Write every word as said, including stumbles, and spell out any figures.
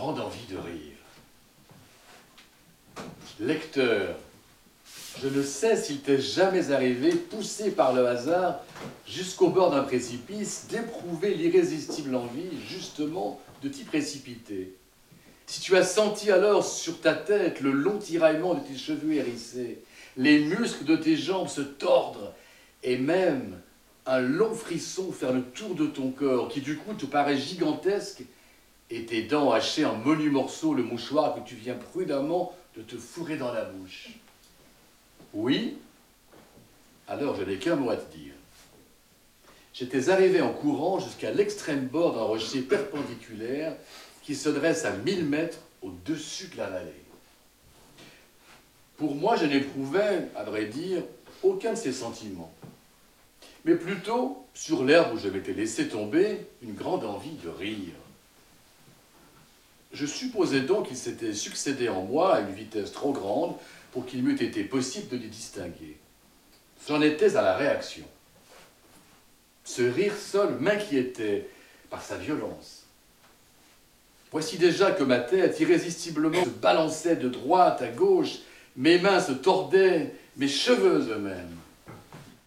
grande envie de rire. Lecteur, je ne sais s'il t'est jamais arrivé, poussé par le hasard jusqu'au bord d'un précipice, d'éprouver l'irrésistible envie, justement, de t'y précipiter. Si tu as senti alors sur ta tête le long tiraillement de tes cheveux hérissés, les muscles de tes jambes se tordre, et même un long frisson faire le tour de ton corps, qui du coup te paraît gigantesque, et tes dents hacher en menus morceaux le mouchoir que tu viens prudemment de te fourrer dans la bouche. Oui, alors je n'ai qu'un mot à te dire. J'étais arrivé en courant jusqu'à l'extrême bord d'un rocher perpendiculaire qui se dresse à mille mètres au-dessus de la vallée. Pour moi, je n'éprouvais, à vrai dire, aucun de ces sentiments, mais plutôt, sur l'herbe où je m'étais laissé tomber, une grande envie de rire. Je supposais donc qu'il s'était succédé en moi à une vitesse trop grande pour qu'il m'eût été possible de les distinguer. J'en étais à la réaction. Ce rire seul m'inquiétait par sa violence. Voici déjà que ma tête irrésistiblement se balançait de droite à gauche, mes mains se tordaient, mes cheveux eux-mêmes.